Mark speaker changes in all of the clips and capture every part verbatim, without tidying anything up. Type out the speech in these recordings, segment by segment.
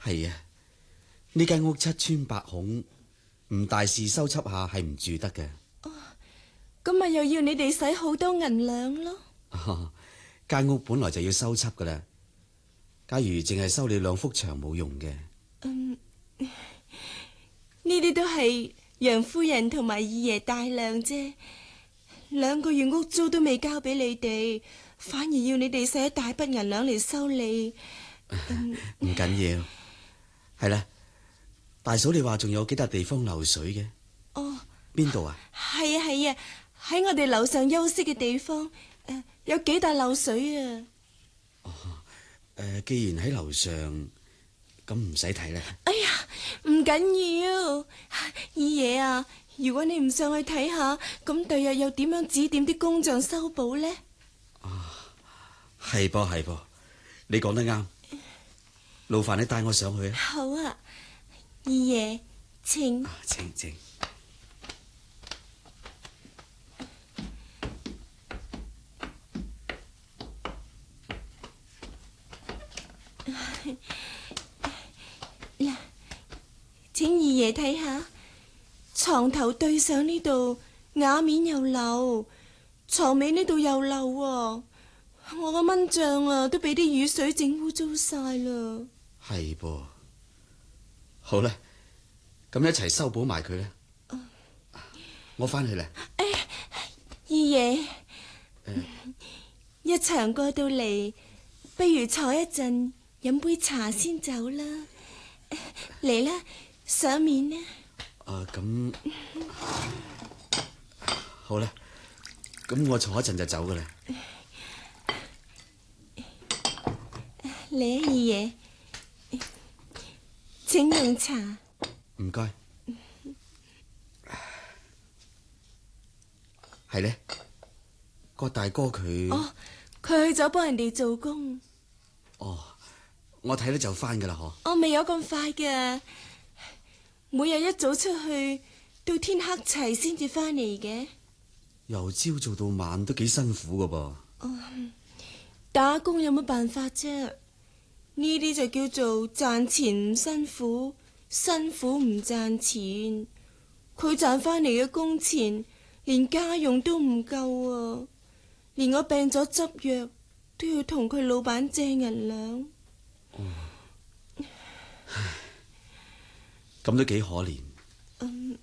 Speaker 1: 係啊，呢間屋七穿八孔，唔大肆修葺下係唔住得嘅。
Speaker 2: 咁咪又要你哋使好多銀兩咯。
Speaker 1: 哦，間屋本來就要修葺噶啦，假如淨係修你兩幅牆冇用嘅。
Speaker 2: 嗯，呢啲都係楊夫人同埋二爺大量啫，兩個月屋租都未交俾你哋，反而要你哋使一大筆銀兩嚟修理。
Speaker 1: 唔緊要，係啦，大嫂你話仲有幾笪地方漏水嘅？
Speaker 2: 哦，
Speaker 1: 邊度啊？
Speaker 2: 係啊係啊，喺我哋樓上休息嘅地方，誒，有幾笪漏水啊。
Speaker 1: 哦，誒，既然喺樓上，咁唔使睇啦。
Speaker 2: 哎呀，唔緊要，二爺啊，如果你唔上去睇下，咁第日又點樣指點啲工匠修補呢？
Speaker 1: 啊，係噃係噃，你講得啱。勞煩你帶我上去啊！
Speaker 2: 好啊，二爺，請。
Speaker 1: 啊，請請。
Speaker 2: 嗱，請二爺睇下，床頭對上呢度瓦面又漏，床尾呢度又漏喎。我個蚊帳啊，都俾啲雨水整污糟晒啦。
Speaker 1: 係噃，好啦，咁一齊修補埋佢啦。啊、我翻去啦。
Speaker 2: 哎，二爺，
Speaker 1: 呃、
Speaker 2: 一場過到嚟，不如坐一陣，飲杯茶先走啦。嚟啦，上面啦。
Speaker 1: 啊，咁好啦，咁我坐一陣就走噶啦。
Speaker 2: 嚟啊，二爺，請用茶。
Speaker 1: 唔該。係呢，郭大哥佢
Speaker 2: 哦，佢去咗幫人哋做工。
Speaker 1: 哦，我睇咧就翻噶啦，嗬。
Speaker 2: 我未有咁快嘅，每日一早出去，到天黑齊先至翻嚟嘅。
Speaker 1: 由朝做到晚都幾辛苦噶噃。
Speaker 2: 哦，打工有乜辦法啫？呢啲就叫做賺錢唔辛苦，辛苦唔賺錢。佢賺翻嚟嘅工錢，連家用都唔夠啊！連我病咗執藥，都要同佢老闆借銀兩。
Speaker 1: 哦，唉，咁都幾可憐。
Speaker 2: 嗯，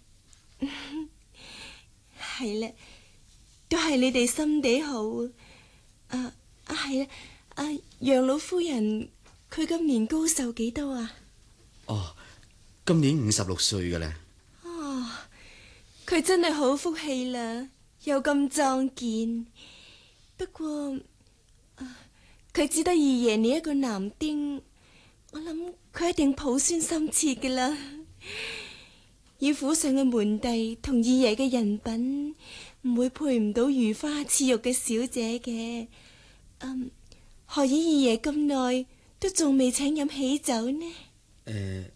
Speaker 2: 係啦，都係你哋心地好。啊啊，係啦，啊楊老夫人。佢今年高壽幾多啊？
Speaker 1: 哦，今年五十六歲噶啦。
Speaker 2: 哦，佢真係好福氣啦，又咁壯健。不過，佢只得二爺你一個男丁，我諗佢一定抱孫心切噶啦。以府上嘅門第同二爺嘅人品，唔會配唔到如花似玉嘅小姐嘅。嗯，何以二爺咁耐都仲未請飲喜酒呢？
Speaker 1: 誒，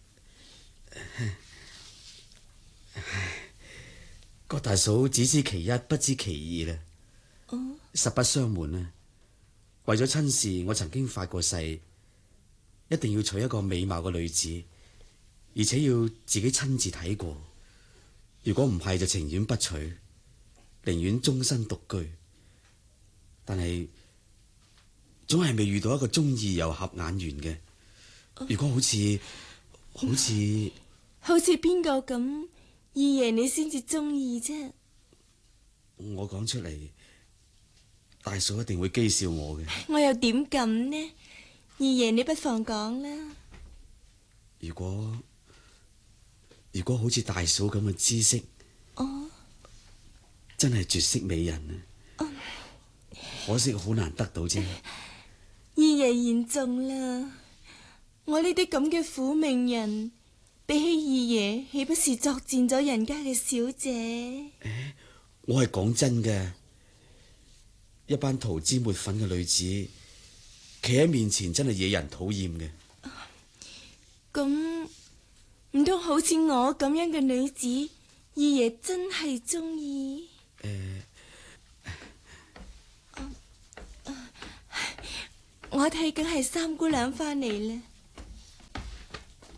Speaker 1: 郭大嫂只知其一，不知其二啦。哦，實不相瞞啊，為咗親事，我曾經發過誓，一定要娶一個美貌嘅女子，而且要自己親自睇過。如果唔係，就情願不娶，寧願終身獨居。但係總係未遇到一個中意又合眼緣嘅。如果好似好似
Speaker 2: 好似邊個咁，二爺你先至中意啫。
Speaker 1: 我講出嚟，大嫂一定會譏笑我嘅。
Speaker 2: 我又點敢呢？二爺你不妨講啦。
Speaker 1: 如果如果好似大嫂咁嘅姿色，
Speaker 2: 哦，
Speaker 1: 真係絕色美人啊！
Speaker 2: 哦，
Speaker 1: 可惜好難得到啫。
Speaker 2: 二爺言重啦，我呢啲咁嘅苦命人，比起二爺，豈不是作踐咗人家嘅小姐？
Speaker 1: 誒，我係講真嘅，一班塗脂抹粉嘅女子，企喺面前真係惹人討厭嘅。
Speaker 2: 咁唔通好似我咁樣嘅女子，二爺真係中意？誒、
Speaker 1: 呃。
Speaker 2: 我睇梗係三姑娘翻嚟啦。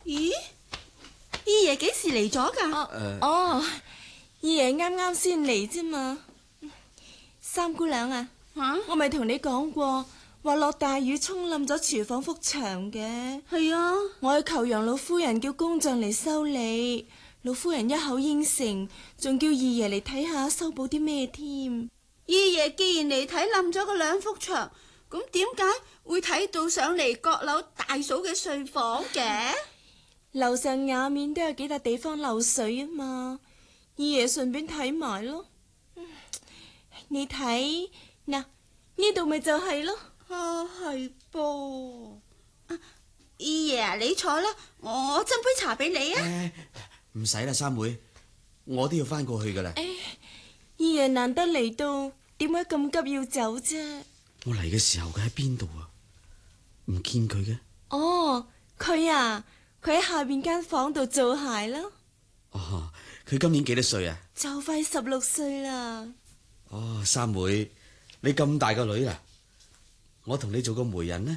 Speaker 3: 咦？姨爺幾時嚟咗㗎？
Speaker 2: 哦，
Speaker 1: 誒
Speaker 2: 哦，二爺啱啱先嚟啫嘛。三姑娘啊，
Speaker 3: 吓？
Speaker 2: 我咪同你講過，話落大雨沖冧咗廚房幅牆嘅。
Speaker 3: 係啊。
Speaker 2: 我去求楊老夫人叫工匠嚟修理，老夫人一口應承，仲叫二爺嚟睇下修補啲咩添。
Speaker 3: 姨爺既然嚟睇冧咗嗰兩幅牆，咁點解會睇到上嚟閣樓大嫂嘅睡房嘅？
Speaker 2: 樓上瓦面都有幾笪地方漏水啊嘛，二爺順便睇埋咯。嗯你睇嗱，呢度咪就係咯。
Speaker 3: 啊，係噃。啊，姨爺啊，你坐啦，我斟杯茶俾你啊。
Speaker 1: 誒唔使啦，三妹，我都要翻過去噶啦。
Speaker 2: 二爺難得嚟到，點解咁急要走啫？
Speaker 1: 我嚟嘅時候佢喺邊度啊？唔見佢嘅。
Speaker 2: 哦，佢啊，佢喺下邊間房度做鞋啦。
Speaker 1: 哦，佢今年幾多歲啊？
Speaker 2: 就快十六歲啦。
Speaker 1: 哦，三妹，你咁大個女啦，我同你做個媒人呢？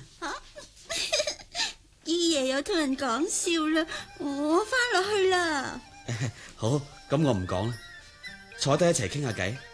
Speaker 3: 姨爺又同人講笑啦，我翻落去啦。
Speaker 1: 好，咁我唔講啦，坐低一齊傾下偈。